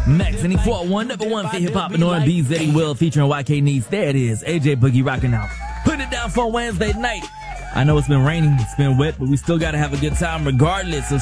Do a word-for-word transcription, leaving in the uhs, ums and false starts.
Max and four one, number one for hip hop and R and B, Zeddy Will featuring Y K Needs. There it is, A J Boogie rocking out. Put it down for Wednesday night. I know it's been raining, it's been wet, but we still gotta have a good time regardless. So